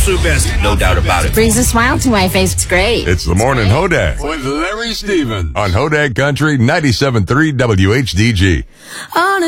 absolute best. No doubt about it. Brings a smile to my face. It's great. It's the Morning Hodag With Larry Stevens. on Hodag Country 97.3 WHDG. On a